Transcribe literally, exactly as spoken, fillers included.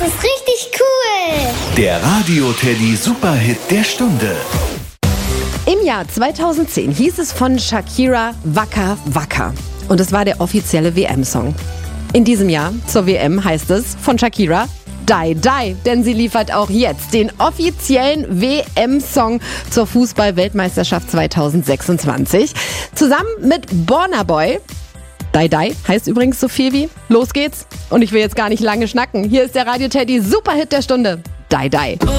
ist richtig cool. Der Radio Teddy Superhit der Stunde. Im Jahr zweitausendzehn hieß es von Shakira Waka Waka. Und es war der offizielle W M-Song. In diesem Jahr zur W M heißt es von Shakira Die Die, denn sie liefert auch jetzt den offiziellen W M-Song zur Fußball-Weltmeisterschaft zweitausendsechsundzwanzig. Zusammen mit Burna Boy. Die Die heißt übrigens so viel wie Los geht's. Und ich will jetzt gar nicht lange schnacken. Hier ist der Radio Teddy Superhit der Stunde. Die Die.